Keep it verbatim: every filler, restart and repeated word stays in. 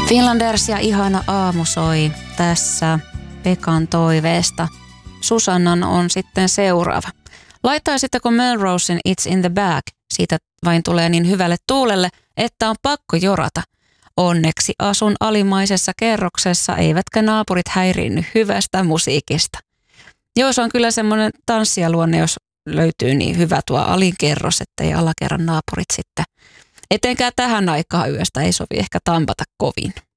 Finlanders ja ihana aamu soi tässä Pekan toiveesta. Susannan on sitten seuraava. Laittaisitteko Melrosen It's in the Bag? Siitä vain tulee niin hyvälle tuulelle, että on pakko jorata. Onneksi asun alimaisessa kerroksessa, eivätkä naapurit häiriinny hyvästä musiikista. Joo, se on kyllä semmoinen tanssijaluonne, jos löytyy niin hyvä tuo alinkerros, ettei alakerran naapurit sitten. Etenkään tähän aikaan yöstä ei sovi ehkä tampata kovin.